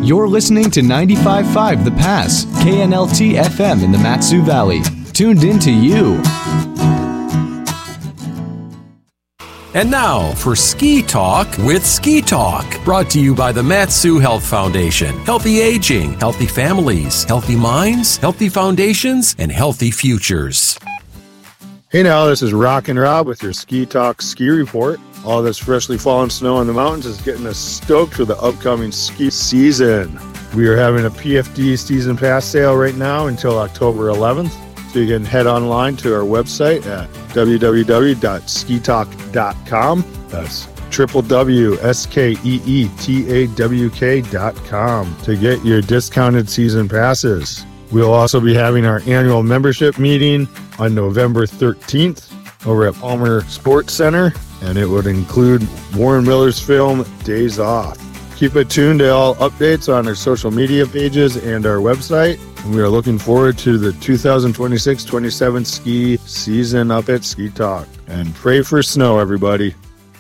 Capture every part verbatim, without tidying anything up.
You're listening to ninety-five point five The Pass, K N L T F M in the Mat-Su Valley. Tuned in to you. And now for Ski Talk with Ski Talk, brought to you by the Mat-Su Health Foundation. Healthy aging, healthy families, healthy minds, healthy foundations, and healthy futures. Hey now, this is Rockin' Rob with your Ski Talk Ski Report. All this freshly fallen snow in the mountains is getting us stoked for the upcoming ski season. We are having a P F D season pass sale right now until October eleventh. So you can head online to our website at w w w dot ski talk dot com. That's w w w dot s k e e t a w k dot com to get your discounted season passes. We'll also be having our annual membership meeting on November thirteenth over at Palmer Sports Center, and it would include Warren Miller's film Days Off. Keep it tuned to all updates on our social media pages and our website. We are looking forward to the two thousand twenty-six twenty-seven ski season up at Ski Talk. And pray for snow, everybody.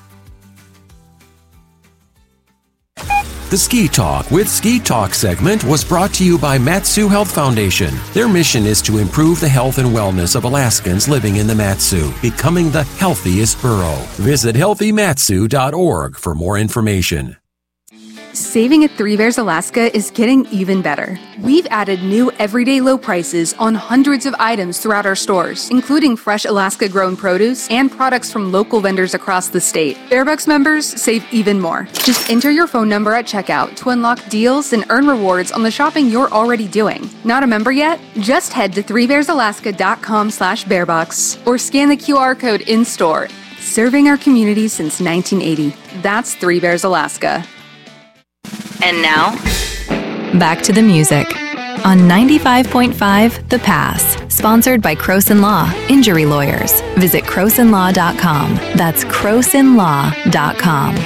The Ski Talk with Ski Talk segment was brought to you by Mat-Su Health Foundation. Their mission is to improve the health and wellness of Alaskans living in the Mat-Su, becoming the healthiest borough. Visit healthy matsu dot org for more information. Saving at Three Bears Alaska is getting even better. We've added new everyday low prices on hundreds of items throughout our stores, including fresh Alaska-grown produce and products from local vendors across the state. Bearbucks members save even more. Just enter your phone number at checkout to unlock deals and earn rewards on the shopping you're already doing. Not a member yet? Just head to three bears alaska dot com slash bearbucks or scan the Q R code in-store. Serving our community since nineteen eighty. That's Three Bears Alaska. And now, back to the music on ninety-five point five The Pass, sponsored by Croson Law, Injury Lawyers. Visit croson law dot com. That's croson law dot com.